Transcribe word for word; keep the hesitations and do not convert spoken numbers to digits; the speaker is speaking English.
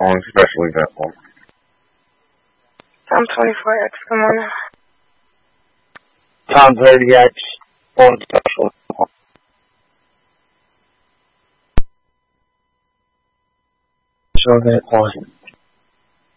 on special event one. Tom twenty-four X, come on. Tom thirty X on special. So that one.